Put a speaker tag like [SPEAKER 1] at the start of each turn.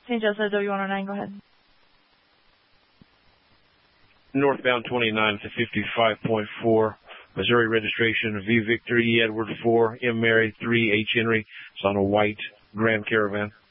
[SPEAKER 1] St. Joseph, W109, go ahead.
[SPEAKER 2] Northbound 29 to 55.4. Missouri registration, V Victor, E Edward 4, M Mary 3, H Henry. It's on a white Grand Caravan.